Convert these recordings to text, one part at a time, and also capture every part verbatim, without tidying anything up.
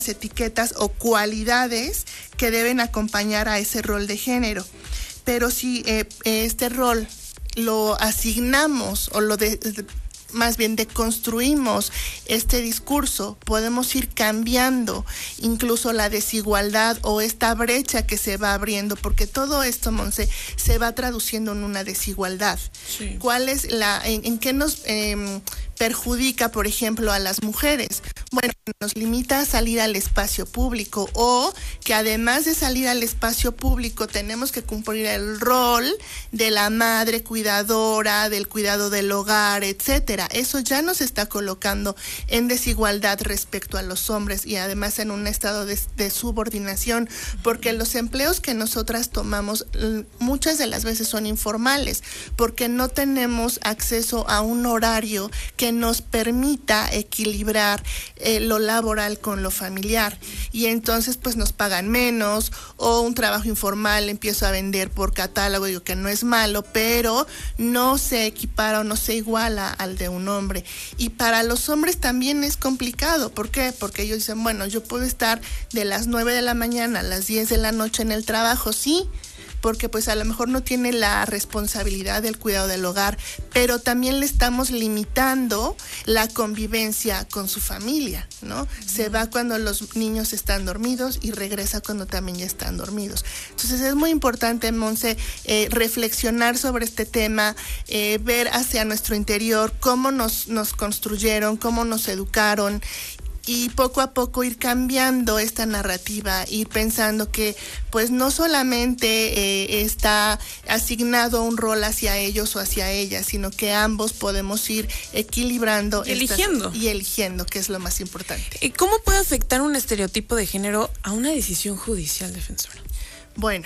etiquetas o cualidades que deben acompañar a ese rol de género. Pero si eh, este rol lo asignamos o lo de, de más bien deconstruimos este discurso, podemos ir cambiando incluso la desigualdad o esta brecha que se va abriendo, porque todo esto, Monse, se va traduciendo en una desigualdad. Sí. ¿Cuál es la, en, en qué nos eh, perjudica, por ejemplo, a las mujeres? Bueno, nos limita a salir al espacio público, o que además de salir al espacio público tenemos que cumplir el rol de la madre cuidadora, del cuidado del hogar, etcétera. Eso ya nos está colocando en desigualdad respecto a los hombres y además en un estado de, de subordinación, porque los empleos que nosotras tomamos muchas de las veces son informales, porque no tenemos acceso a un horario que nos permita equilibrar Eh, lo laboral con lo familiar, y entonces pues nos pagan menos, o un trabajo informal empiezo a vender por catálogo, digo que no es malo, pero no se equipara o no se iguala al de un hombre. Y para los hombres también es complicado. ¿Por qué? Porque ellos dicen, bueno, yo puedo estar de las nueve de la mañana a las diez de la noche en el trabajo, sí, porque pues a lo mejor no tiene la responsabilidad del cuidado del hogar, pero también le estamos limitando la convivencia con su familia, ¿no? Uh-huh. Se va cuando los niños están dormidos y regresa cuando también ya están dormidos. Entonces es muy importante, Monse, eh, reflexionar sobre este tema, eh, ver hacia nuestro interior cómo nos, nos construyeron, cómo nos educaron, y poco a poco ir cambiando esta narrativa, ir pensando que pues no solamente eh, está asignado un rol hacia ellos o hacia ellas, sino que ambos podemos ir equilibrando y eligiendo. Estas, y eligiendo, que es lo más importante. ¿Y cómo puede afectar un estereotipo de género a una decisión judicial, defensora? Bueno,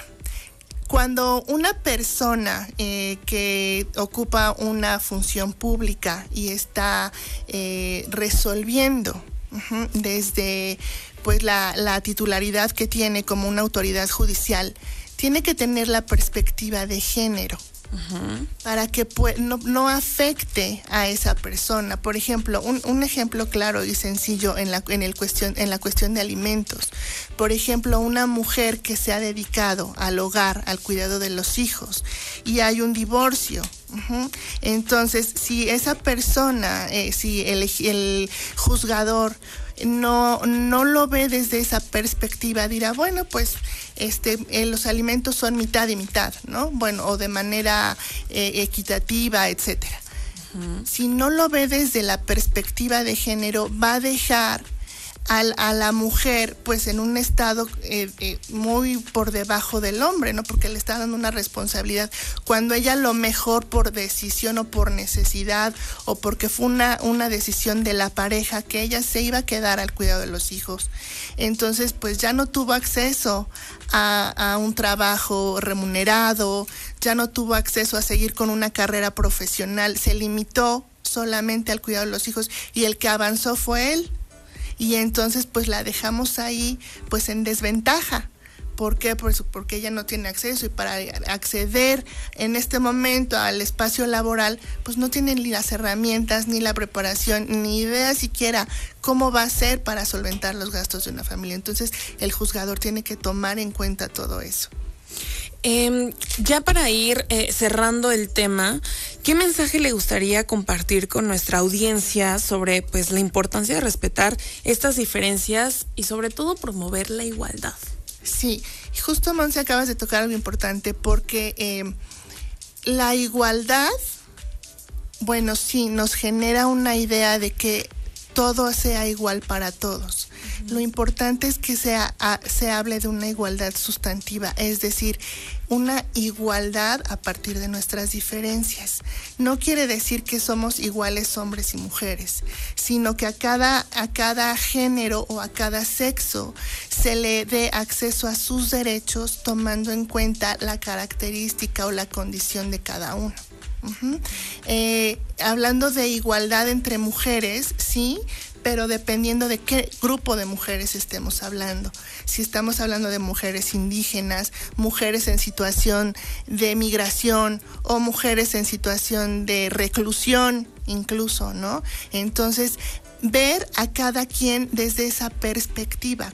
cuando una persona eh, que ocupa una función pública y está eh, resolviendo Uh-huh. desde pues la, la titularidad que tiene como una autoridad judicial, tiene que tener la perspectiva de género. Uh-huh. Para que pues, no, no afecte a esa persona. Por ejemplo, un, un ejemplo claro y sencillo en la, en, el cuestión, en la cuestión de alimentos. Por ejemplo, una mujer que se ha dedicado al hogar, al cuidado de los hijos, y hay un divorcio. Uh-huh. Entonces, si esa persona, eh, si el, el juzgador no no lo ve desde esa perspectiva, dirá, bueno, pues este eh, los alimentos son mitad y mitad, ¿no? Bueno, o de manera eh, equitativa, etcétera. Uh-huh. Si no lo ve desde la perspectiva de género, va a dejar Al, a la mujer pues en un estado eh, eh, muy por debajo del hombre, ¿no? Porque le está dando una responsabilidad cuando ella lo mejor por decisión o por necesidad o porque fue una, una decisión de la pareja que ella se iba a quedar al cuidado de los hijos. Entonces pues ya no tuvo acceso a, a un trabajo remunerado, ya no tuvo acceso a seguir con una carrera profesional, se limitó solamente al cuidado de los hijos y el que avanzó fue él. Y entonces pues la dejamos ahí pues en desventaja. ¿Por qué? Pues porque ella no tiene acceso, y para acceder en este momento al espacio laboral pues no tiene ni las herramientas, ni la preparación, ni idea siquiera cómo va a ser para solventar los gastos de una familia. Entonces el juzgador tiene que tomar en cuenta todo eso. Eh, ya para ir eh, cerrando el tema, ¿qué mensaje le gustaría compartir con nuestra audiencia sobre pues la importancia de respetar estas diferencias y sobre todo promover la igualdad? Sí, justo, Monse, acabas de tocar algo importante, porque eh, la igualdad, bueno, sí, nos genera una idea de que todo sea igual para todos. Uh-huh. Lo importante es que sea, a, se hable de una igualdad sustantiva, es decir, una igualdad a partir de nuestras diferencias. No quiere decir que somos iguales hombres y mujeres, sino que a cada, a cada género o a cada sexo se le dé acceso a sus derechos tomando en cuenta la característica o la condición de cada uno. Uh-huh. Eh, hablando de igualdad entre mujeres, sí, pero dependiendo de qué grupo de mujeres estemos hablando. Si estamos hablando de mujeres indígenas, mujeres en situación de migración o mujeres en situación de reclusión incluso, ¿no? Entonces, ver a cada quien desde esa perspectiva.